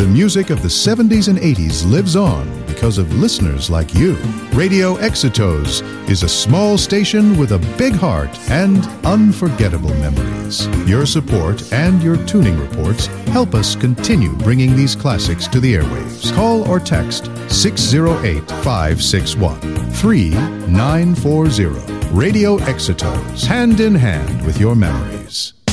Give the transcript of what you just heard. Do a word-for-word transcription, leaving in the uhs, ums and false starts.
music of the seventies and eighties lives on because of listeners like you. Radio Exitos is a small station with a big heart and unforgettable memories. Your support and your tuning reports help us continue bringing these classics to the airwaves. Call or text six oh eight, five six one, three nine four zero. Radio Exitos, hand in hand with your memories.